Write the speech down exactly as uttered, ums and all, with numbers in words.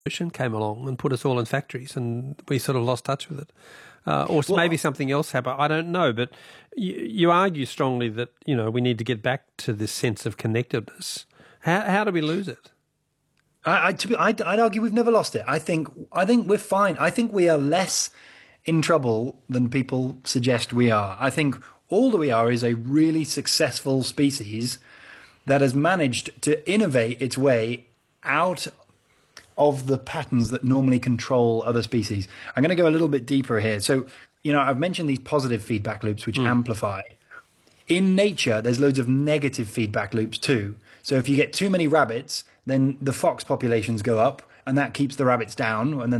revolution came along and put us all in factories, and we sort of lost touch with it. Uh, or Well, maybe something else happened. I don't know, but you, you argue strongly that, you know, we need to get back to this sense of connectedness. How, how do we lose it? I, I, to be, I'd, I'd argue we've never lost it. I think I think we're fine. I think we are less in trouble than people suggest we are. I think all that we are is a really successful species that has managed to innovate its way out of the patterns that normally control other species. I'm going to go a little bit deeper here. So, you know, I've mentioned these positive feedback loops which mm. amplify. In nature, there's loads of negative feedback loops too. So if you get too many rabbits, then the fox populations go up, and that keeps the rabbits down, and then